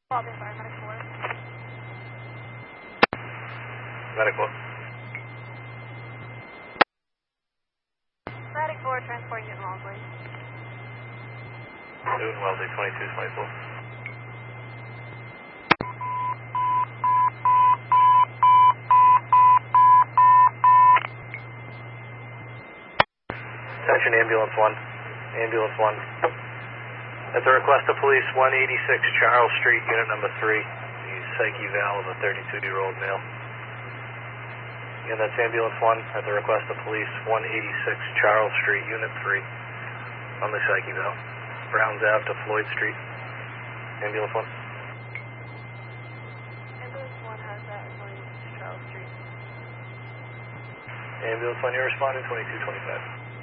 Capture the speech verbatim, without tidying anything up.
Call the Medic four. Medic four. Medic four, transport unit Wellesley. Newton Wellesley, twenty-two twenty-four. Attention ambulance one. Ambulance one. At the request of police, one eighty-six Charles Street, unit number three. The psych eval of a thirty-two-year-old male. Again, that's ambulance one. At the request of police, one eighty-six Charles Street, unit three. On the psych eval. Browns Ave to Floyd Street. Ambulance one. Ambulance one has that one Charles Street. Ambulance one, you're responding twenty-two twenty-five.